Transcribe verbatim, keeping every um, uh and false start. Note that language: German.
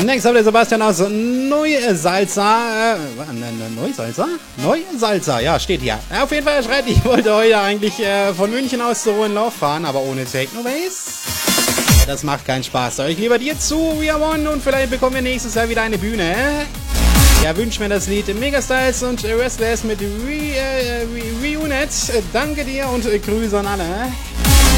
Next up der Sebastian aus Neusalza. Äh, Neusalza? Neusalza, ja, steht hier. Auf jeden Fall, er schreibt, ich wollte heute eigentlich äh, von München aus zu Ruhen Lauf fahren, aber ohne Technobase. Das macht keinen Spaß. Soll ich lieber dir zu, We Are One, und vielleicht bekommen wir nächstes Jahr wieder eine Bühne. Ja, wünscht mir das Lied Megastyles und Restless mit Re, äh, Re, Reunit. Danke dir und äh, Grüße an alle.